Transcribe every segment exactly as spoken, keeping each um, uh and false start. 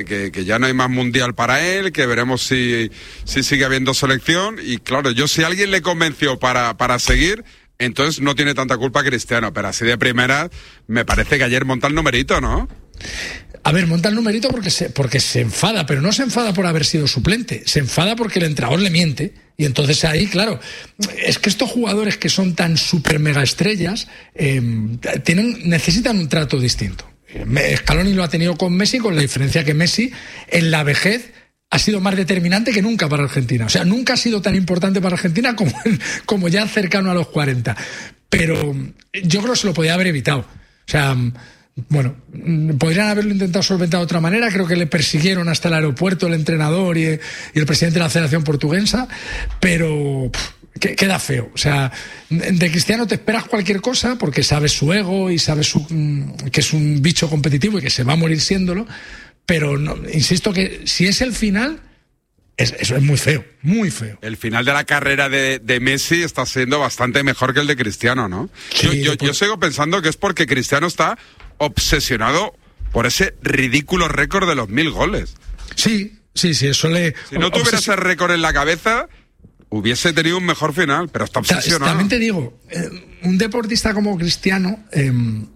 que, que ya no hay más mundial para él, que veremos si, si sigue habiendo selección. Y claro, yo si alguien le convenció para, para seguir, entonces no tiene tanta culpa Cristiano, pero así de primera me parece que ayer monta el numerito, ¿no? A ver, monta el numerito porque se, porque se enfada, pero no se enfada por haber sido suplente, se enfada porque el entrenador le miente. Y entonces ahí, claro, es que estos jugadores que son tan super mega estrellas eh, tienen, necesitan un trato distinto. Scaloni lo ha tenido con Messi, con la diferencia que Messi en la vejez ha sido más determinante que nunca para Argentina. O sea, nunca ha sido tan importante para Argentina como, como ya cercano a los cuarenta. Pero yo creo que se lo podía haber evitado. O sea, bueno, podrían haberlo intentado solventar de otra manera. Creo que le persiguieron hasta el aeropuerto el entrenador y, y el presidente de la Federación Portuguesa, pero pff, que, queda feo. O sea, de Cristiano te esperas cualquier cosa porque sabes su ego y sabes su, que es un bicho competitivo y que se va a morir siéndolo, pero no, insisto que si es el final, es, eso es muy feo, muy feo. El final de la carrera de, de Messi está siendo bastante mejor que el de Cristiano, ¿no? Sí, yo, yo, pues... yo sigo pensando que es porque Cristiano está obsesionado por ese ridículo récord de los mil goles. Sí, sí, sí, eso le... Si no tuviera ese récord en la cabeza, hubiese tenido un mejor final, pero está obsesionado. También te digo, eh, un deportista como Cristiano, eh,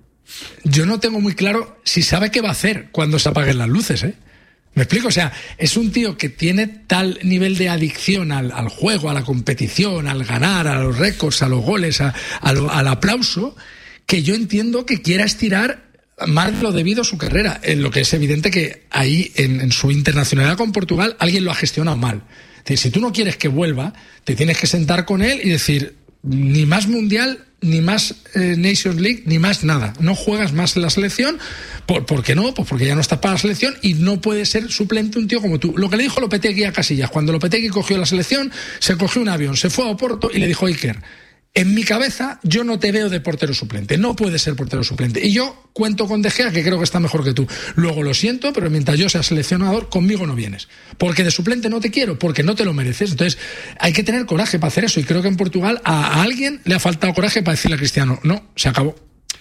yo no tengo muy claro si sabe qué va a hacer cuando se apaguen las luces, ¿eh? ¿Me explico? O sea, es un tío que tiene tal nivel de adicción al, al juego, a la competición, al ganar, a los récords, a los goles, a, a lo, al aplauso, que yo entiendo que quiera estirar más de lo debido a su carrera, en lo que es evidente que ahí, en, en su internacionalidad con Portugal, alguien lo ha gestionado mal. Es decir, si tú no quieres que vuelva, te tienes que sentar con él y decir, ni más Mundial, ni más eh, Nations League, ni más nada. No juegas más en la selección. ¿Por, ¿Por qué no? Pues porque ya no estás para la selección y no puede ser suplente un tío como tú. Lo que le dijo Lopetegui a Casillas, cuando Lopetegui cogió la selección, se cogió un avión, se fue a Oporto y le dijo, Iker, en mi cabeza yo no te veo de portero suplente, no puedes ser portero suplente. Y yo cuento con De Gea, que creo que está mejor que tú. Luego lo siento, pero mientras yo sea seleccionador, conmigo no vienes. Porque de suplente no te quiero, porque no te lo mereces. Entonces hay que tener coraje para hacer eso. Y creo que en Portugal a, a alguien le ha faltado coraje para decirle a Cristiano, no, se acabó.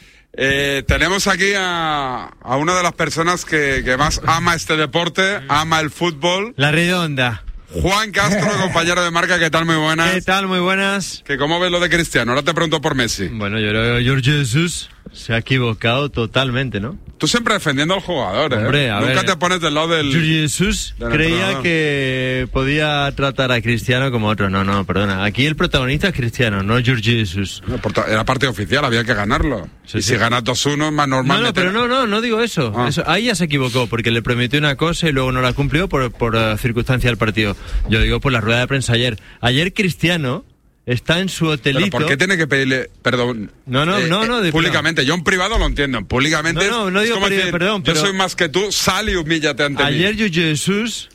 Eh, tenemos aquí a, a una de las personas que, que más ama este deporte, ama el fútbol. La Redonda. Juan Castro, compañero de marca, ¿qué tal? Muy buenas. ¿Qué tal? Muy buenas. ¿Que ¿Cómo ves lo de Cristiano? Ahora te pregunto por Messi. Bueno, yo creo que Jorge Jesús se ha equivocado totalmente, ¿no? Tú siempre defendiendo al jugador, ¿eh? Hombre, a Nunca ver, te pones del lado del... Jorge Jesús creía entrenador. Que podía tratar a Cristiano como otro. No, no, perdona. Aquí el protagonista es Cristiano, no Jorge Jesús. No, era partido oficial, había que ganarlo. Sí, y sí. Si ganas dos uno es más normal. No, no, pero no, no, no digo eso. Ah. eso. Ahí ya se equivocó, porque le prometió una cosa y luego no la cumplió por, por uh, circunstancia del partido. Yo digo por la rueda de prensa ayer. Ayer Cristiano... está en su hotelito. ¿Pero por qué tiene que pedirle perdón? No, no, eh, no, no. Eh, públicamente, yo en privado lo entiendo. Públicamente. No, no, no digo es decir, perdón, pero. Yo soy más que tú, sal y humíllate ante ayer mí. Ayer Jesús,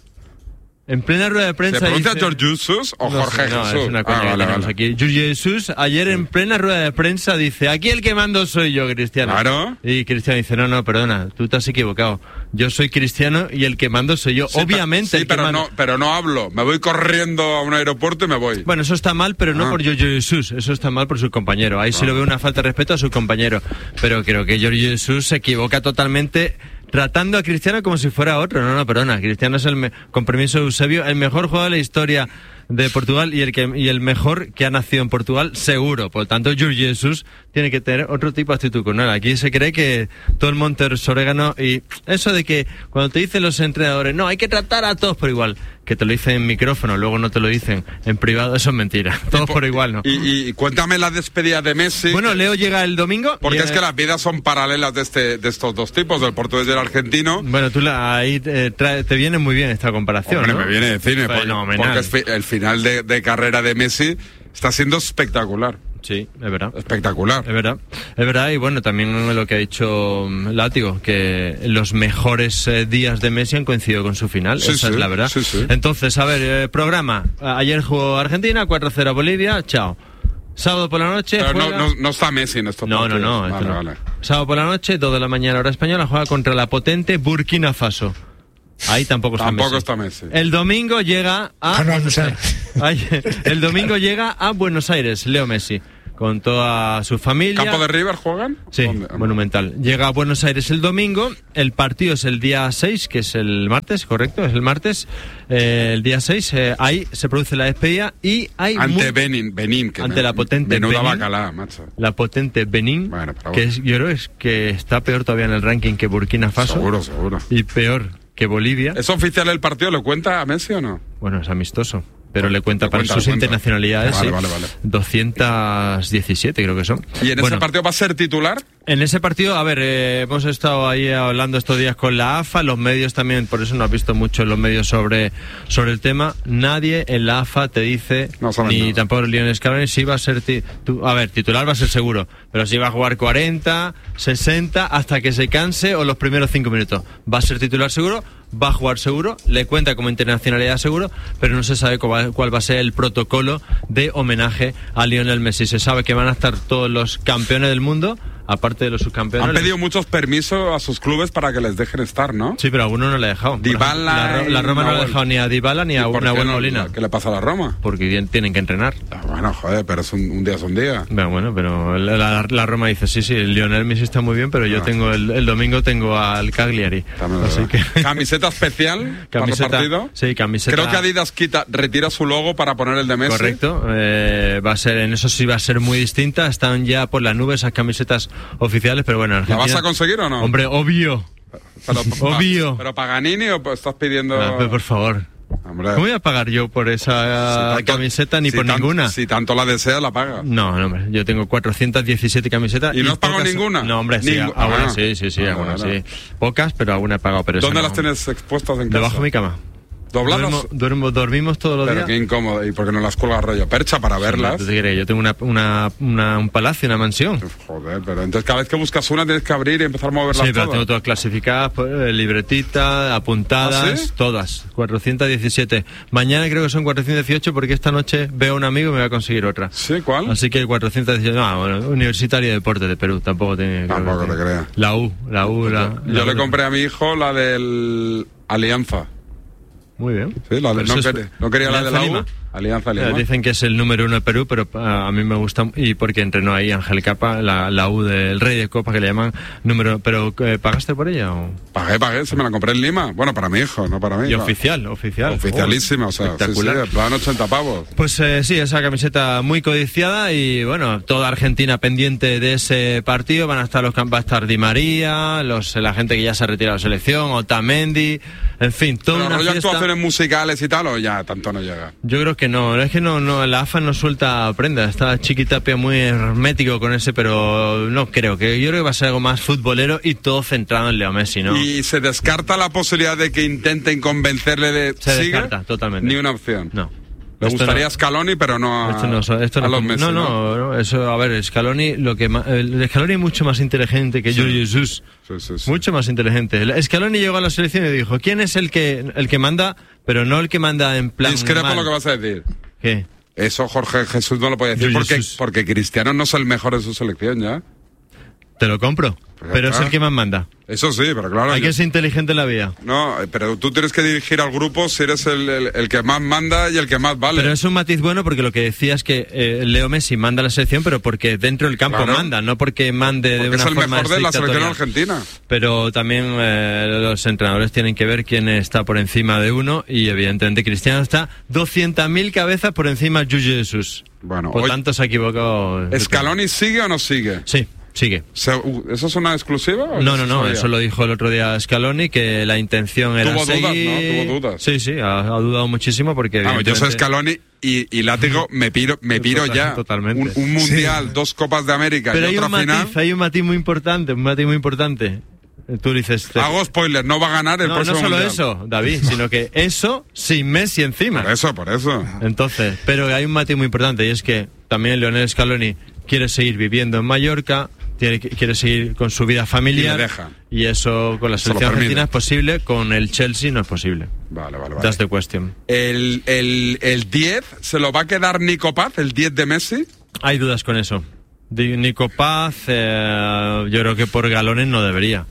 en plena rueda de prensa. ¿Se pronuncia dice... George Jesús o no, Jorge no, Jesús? Es una coña ah, vale, que vale. Aquí. George Jesús, ayer en plena rueda de prensa dice: aquí el que mando soy yo, Cristiano. Claro. Y Cristiano dice: no, no, perdona, tú te has equivocado. Yo soy Cristiano y el que mando soy yo. Sí, Obviamente. Sí, pero, mando... no, pero no hablo. Me voy corriendo a un aeropuerto y me voy. Bueno, eso está mal, pero no ah. por George Jesús. Eso está mal por su compañero. Ahí ah. sí lo veo una falta de respeto a su compañero. Pero creo que George Jesús se equivoca totalmente tratando a Cristiano como si fuera otro. No, no, perdona. Cristiano es, el me... con permiso de Eusebio, el mejor jugador de la historia de Portugal y el que y el mejor que ha nacido en Portugal, seguro. Por lo tanto, Jorge Jesús tiene que tener otro tipo de actitud con él. Aquí se cree que todo el monte es orégano y eso de que cuando te dicen los entrenadores, no, hay que tratar a todos por igual, que te lo dicen en micrófono, luego no te lo dicen en privado, eso es mentira. Todos por, por igual, ¿no? Y, y cuéntame la despedida de Messi. Bueno, Leo llega el domingo. Porque llega... es que las vidas son paralelas de este de estos dos tipos, del portugués y del argentino. Bueno, tú la, ahí te, trae, te viene muy bien esta comparación. Hombre, ¿no? me viene de cine, porque, porque es fi, el final de, de carrera de Messi está siendo espectacular. Sí, es verdad. Espectacular. Es verdad. Es verdad, y bueno, también lo que ha dicho Látigo, que los mejores eh, días de Messi han coincidido con su final. Sí, Esa sí, es la verdad. Sí, sí. Entonces, a ver, eh, programa. Ayer jugó Argentina, cuatro cero a Bolivia, chao. Sábado por la noche. Pero juega... no, no, no está Messi en estos no, partidos. No, no, vale, no. Vale. Sábado por la noche, dos de la mañana, hora española, juega contra la potente Burkina Faso. Ahí tampoco está tampoco Messi. está Messi. El domingo llega a... Ah, no, no sé. El domingo llega a Buenos Aires, Leo Messi. con toda su familia. ¿Campo de River juegan? Sí, ¿Dónde? Monumental. Llega a Buenos Aires el domingo, el partido es el día seis, que es el martes, correcto, es el martes, eh, el día seis, eh, ahí se produce la despedida y hay... Ante muy... Benin, Benin. Que Ante me, la potente Menuda Benin. bacalá, macho. La potente Benin, Bueno, pero que bueno. es, yo creo es que está peor todavía en el ranking que Burkina Faso. Seguro, seguro. Y peor que Bolivia. ¿Es oficial el partido? ¿Lo cuenta a Messi o no? Bueno, es amistoso, pero le cuenta Le para cuenta, sus le cuenta. internacionalidades. Vale, sí. vale, vale. doscientos diecisiete creo que son. ¿Y en Bueno, ese partido va a ser titular? En ese partido, a ver, eh, hemos estado ahí hablando estos días con la A F A, los medios también, por eso no has visto mucho en los medios sobre, sobre el tema. Nadie en la A F A te dice, No saben ni nada. tampoco Lionel Scaloni, si va a ser, ti- tu- a ver, titular va a ser seguro, pero si va a jugar cuarenta, sesenta, hasta que se canse o los primeros cinco minutos. Va a ser titular seguro, va a jugar seguro, le cuenta como internacionalidad seguro, pero no se sabe cuál va, cuál va a ser el protocolo de homenaje a Lionel Messi. Se sabe que van a estar todos los campeones del mundo, aparte de los subcampeones. Han pedido muchos permisos a sus clubes para que les dejen estar, ¿no? Sí, pero a alguno no le ha dejado. Por Dybala ejemplo, la, Ro- y la Roma no le ha Nahuel. dejado ni a Dybala ni ¿Y a por una qué buena no? Molina. ¿Qué le pasa a la Roma? Porque tien- tienen que entrenar. Ah, bueno, joder, pero es un, un día es un día. Bueno, bueno, pero la, la- la Roma dice, sí, sí, el Lionel Messi está muy bien, pero yo Ah. tengo el, el domingo tengo al Cagliari. También es Así verdad. que... ¿Camiseta especial Camiseta- para el partido? sí, camiseta- Creo que Adidas quita, retira su logo para poner el de Messi. Correcto, eh, va a ser, en eso sí va a ser muy distinta. Están ya por las nubes esas camisetas oficiales, pero bueno, ¿La Argentina... vas a conseguir o no? Hombre, obvio. Pero, Obvio. ¿Pero Paganini o estás pidiendo...? Ah, pero por favor. Hombre, ¿Cómo voy a pagar yo por esa si tanto- camiseta ni si por tan- ninguna? Si tanto la deseas, la pagas. No, no, hombre, yo tengo cuatrocientas diecisiete camisetas. ¿Y no has pagado pocas- ninguna? No, hombre, sí, Ningú- algunas ah. sí, sí, sí, Ah, algunas vale. sí. Pocas, pero alguna he pagado. Pero esa ¿Dónde no. las tienes expuestas en casa? Debajo de mi cama. ¿Dobladas? Duermo- duermo- dormimos todos los Pero días. qué incómodo. ¿Y por qué no las cuelgas rollo percha para verlas? ¿Tú te crees? Yo tengo una, una, una- un palacio, una mansión. Joder, pero entonces cada vez que buscas una tienes que abrir y empezar a moverlas Sí, pero todas. tengo todas clasificadas, pues, eh, libretita, apuntadas, ¿Ah, sí? todas. cuatrocientas diecisiete. Mañana creo que son cuatrocientos dieciocho porque esta noche veo a un amigo y me va a conseguir otra. ¿Sí? ¿Cuál? Así que cuatrocientos dieciocho. No, bueno, Universitario de Deportes de Perú, tampoco tiene. creo Tampoco que te tiene. creas. La U, la U, la. Yo la le U. compré a mi hijo la del Alianza. Muy bien. Sí, la de- Pero no, eso es- quería, no quería la de la Alianza U. Lima. Alianza Eh, Lima. Dicen que es el número uno de Perú, pero ah, a mí me gusta, y porque entrenó ahí Ángel Capa, la, la U del Rey de Copa que le llaman número. Pero eh, ¿pagaste por ella? O? Pagué, pagué, se me la compré en Lima. Bueno, para mi hijo, no para mí. Y no. oficial, oficial. Oficialísima, Oh, o sea, sí, sí, espectacular. en plan ochenta pavos. Pues eh, sí, esa camiseta muy codiciada y bueno, toda Argentina pendiente de ese partido. Van a estar los va a estar Di María, los, la gente que ya se ha retirado de la selección, Otamendi, en fin, toda Pero una rollo fiesta. actuaciones musicales y tal, o ya tanto no llega. Yo creo que no, es que no, no, la A F A no suelta prenda, está Chiquitapia muy hermético con ese, pero no creo, que yo creo que va a ser algo más futbolero y todo centrado en Leo Messi, ¿no? Y se descarta la posibilidad de que intenten convencerle de Se ¿sigue? descarta totalmente. Ni una opción. No. Le Esto gustaría no. Scaloni, pero no a, Esto no, so- esto a no, los com- Messi, no, no, no, eso, a ver, Scaloni, lo que ma- el Scaloni es mucho más inteligente que Jorge Jesús. Sí, sí, sí. Mucho más inteligente. El- Scaloni llegó a la selección y dijo, ¿quién es el que el que manda? Pero no el que manda en plan Discrepo mal. lo que vas a decir. ¿Qué? Eso Jorge Jesús no lo puede decir Yo, porque, Jesús. porque Cristiano no es el mejor de su selección ya. Te lo compro. Pues ya Pero es está. el que más manda. Eso sí, pero claro. Hay yo- que ser inteligente en la vida. No, pero tú tienes que dirigir al grupo si eres el, el- el que más manda y el que más vale. Pero es un matiz bueno porque lo que decía es que eh, Leo Messi manda a la selección, pero porque dentro del campo Claro. manda, no porque mande de porque una es el forma mejor de la selección dictatorial. argentina. Pero también eh, los entrenadores tienen que ver quién está por encima de uno y evidentemente Cristiano está doscientas mil cabezas por encima de Jorge Jesús. Bueno, por hoy- tanto se ha equivocado. ¿Scaloni sigue o no sigue? Sí, sigue. Se- uh, ¿Eso es una exclusiva? o No, se no, no, sabía? eso lo dijo el otro día Scaloni, que la intención era Tuvo dudas, seguir... ¿no? Tuvo dudas. Sí, sí, ha, ha dudado muchísimo porque Vamos, yo soy evidentemente- Scaloni y, y látigo me piro, me piro Total- ya. totalmente. Un, un mundial, dos copas de América Pero y hay otra un final. matiz, hay un matiz muy importante, un matiz muy importante. Tú dices... te- Hago spoiler, no va a ganar el no, no próximo solo mundial. eso, David, sino que eso sin Messi encima. Por eso, por eso. Entonces, pero hay un matiz muy importante y es que también Lionel Scaloni quiere seguir viviendo en Mallorca, tiene, quiere seguir con su vida familiar Y le deja. y eso con la Se lo selección permite. argentina es posible, con el Chelsea no es posible. Vale, vale, vale. That's the question. El, el, el diez, ¿se lo va a quedar Nico Paz, el diez de Messi? Hay dudas con eso. Di- Nico Paz, eh, yo creo que por galones no debería.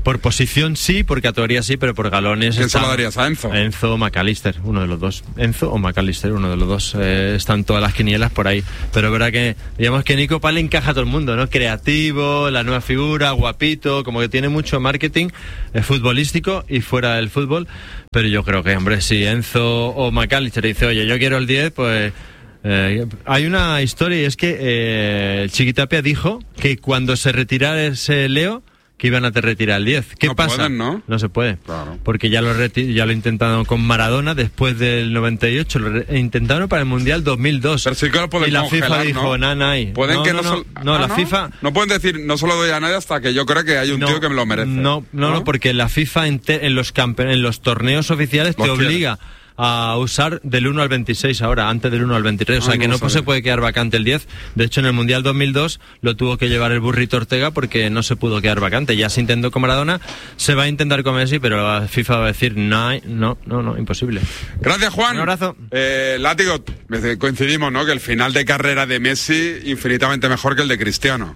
Por posición sí, por categoría sí, pero por galones... ¿Quién están... se lo darías a Enzo? Enzo o McAllister, uno de los dos. Enzo o McAllister, uno de los dos. Eh, están todas las quinielas por ahí. Pero es verdad que, digamos que Nico Pal le encaja a todo el mundo, ¿no? Creativo, la nueva figura, guapito, como que tiene mucho marketing eh, futbolístico y fuera del fútbol. Pero yo creo que, hombre, si Enzo o McAllister dice, oye, yo quiero el diez, pues... Eh, hay una historia y es que eh, Chiquitapia dijo que cuando se retirara ese Leo que iban a te retirar el diez. ¿Qué no pasa? Pueden, ¿no? No se puede. Claro. Porque ya lo reti- ya lo intentaron con Maradona después del noventa y ocho, lo re- intentaron para el Mundial dos mil dos. Pero sí que lo pueden y la congelar, FIFA dijo, ¿no? nana, ahí. Pueden no, que no, no, no, sol- no, ah, la ¿no? FIFA No pueden decir, no se lo doy a nadie hasta que yo creo que hay un no, tío que me lo merece. No, no, no, no porque la FIFA en, te- en los campe- en los torneos oficiales te Lo quiere. obliga a usar del uno al veintiséis ahora, antes del uno al veintitrés, o sea Ah, que no no lo se sabía. puede quedar vacante el diez. De hecho, en el Mundial dos mil dos lo tuvo que llevar el Burrito Ortega porque no se pudo quedar vacante. Ya se intentó con Maradona, se va a intentar con Messi, pero la FIFA va a decir no, no, no, no, imposible. Gracias, Juan. Un abrazo. Eh, Látigo, coincidimos, ¿no? Que el final de carrera de Messi infinitamente mejor que el de Cristiano.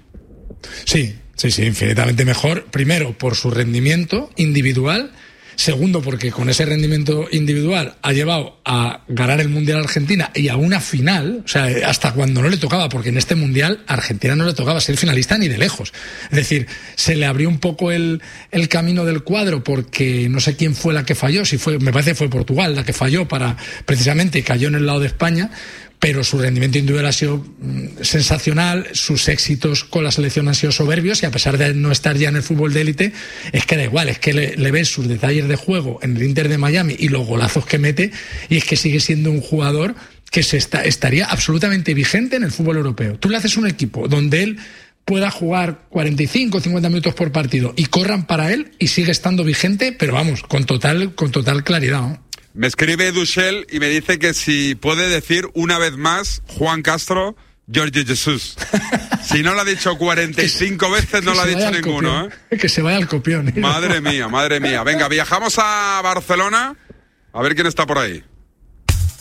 Sí, sí, sí, infinitamente mejor. Primero, por su rendimiento individual. Segundo, porque con ese rendimiento individual ha llevado a ganar el Mundial a Argentina y a una final, o sea, hasta cuando no le tocaba, porque en este Mundial a Argentina no le tocaba ser finalista ni de lejos. Es decir, se le abrió un poco el, el camino del cuadro porque no sé quién fue la que falló, si fue, me parece que fue Portugal la que falló para, precisamente, y cayó en el lado de España. Pero su rendimiento individual ha sido mm, sensacional, sus éxitos con la selección han sido soberbios y a pesar de no estar ya en el fútbol de élite, es que da igual, es que le, le ves sus detalles de juego en el Inter de Miami y los golazos que mete y es que sigue siendo un jugador que se está, estaría absolutamente vigente en el fútbol europeo. Tú le haces un equipo donde él pueda jugar cuarenta y cinco o cincuenta minutos por partido y corran para él y sigue estando vigente, pero vamos, con total, con total claridad, ¿no? Me escribe Duchel y me dice que si puede decir una vez más Juan Castro, Jorge Jesús. Si no lo ha dicho cuarenta y cinco veces, no lo ha dicho ninguno, ¿eh? Que se vaya al copión. ¿eh? Madre mía, madre mía. Venga, viajamos a Barcelona a ver quién está por ahí.